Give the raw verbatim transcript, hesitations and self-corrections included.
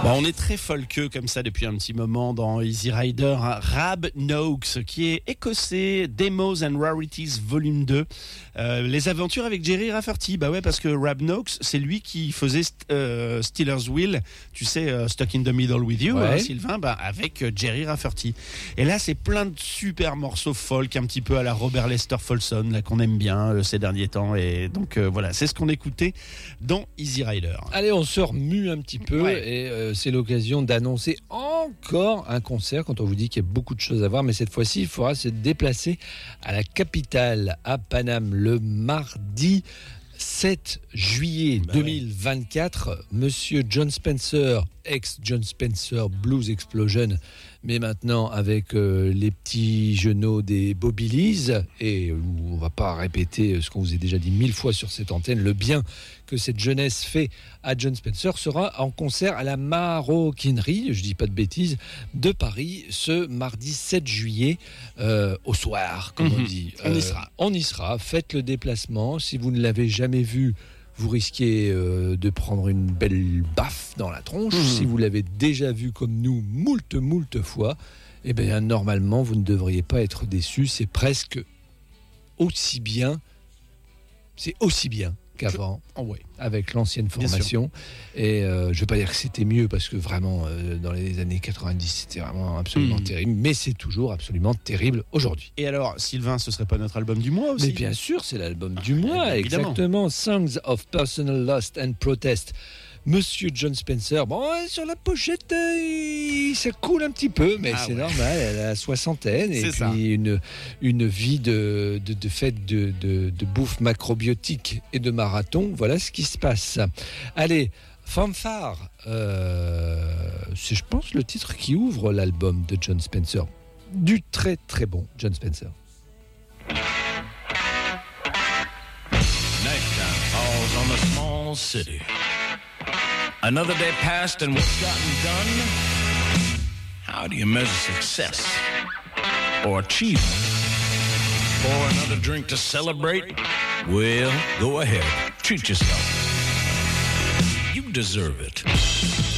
Bon, on est très folkeux comme ça depuis un petit moment dans Easy Rider. Rab Noakes, qui est écossais, Demos and Rarities Volume deux. Euh, les aventures avec Jerry Rafferty. Bah ouais, parce que Rab Noakes, c'est lui qui faisait euh, Stealers Wheel, tu sais, uh, Stuck in the Middle with You, ouais. hein, Sylvain, bah, avec euh, Jerry Rafferty. Et là, c'est plein de super morceaux folk, un petit peu à la Robert Lester Folsom, là, qu'on aime bien euh, ces derniers temps. Et donc, euh, voilà, c'est ce qu'on écoutait dans Easy Rider. Allez, on se remue un petit peu Ouais. et euh, c'est l'occasion d'annoncer encore un concert quand on vous dit qu'il y a beaucoup de choses à voir, mais cette fois-ci, il faudra se déplacer à la capitale, à Paname, le mardi sept juillet bah deux mille vingt-quatre. Ouais. Monsieur Jon Spencer, ex-Jon Spencer Blues Explosion, mais maintenant avec euh, les petits genoux des Bobilis, et euh, on ne va pas répéter ce qu'on vous a déjà dit mille fois sur cette antenne, le bien que cette jeunesse fait à Jon Spencer, sera en concert à la Maroquinerie, je dis pas de bêtises, de Paris ce mardi sept juillet euh, au soir, comme mmh. on dit. On y euh, sera. On y sera. Faites le déplacement. Si vous ne l'avez jamais vu, vous risquez euh, de prendre une belle baffe dans la tronche. Mmh. Si vous l'avez déjà vu comme nous moult, moult fois, eh bien, normalement, vous ne devriez pas être déçus. C'est presque aussi bien, c'est aussi bien qu'avant, Je... oh ouais. avec l'ancienne formation. Et euh, je ne vais pas dire que c'était mieux, parce que vraiment, euh, dans les années quatre-vingt-dix, c'était vraiment absolument mmh. terrible, mais c'est toujours absolument terrible aujourd'hui. Et alors, Sylvain, ce serait pas notre album du mois aussi ? Mais bien sûr, c'est l'album du mois, ah, exactement. Songs of Personal Lost and Protest. Monsieur Jon Spencer, bon, sur la pochette, euh, ça coule un petit peu, mais ah c'est ouais. normal, elle a la soixantaine, et c'est puis une, une vie de, de, de fête de, de, de bouffe macrobiotique et de marathon, voilà ce qui se passe. Allez, Fanfare, euh, c'est je pense le titre qui ouvre l'album de Jon Spencer. Du très très bon Jon Spencer. Nighttime falls on the small city. Another day passed and what's gotten done? How do you measure success or achievement? Or another drink to celebrate? Well, go ahead, treat yourself. You deserve it.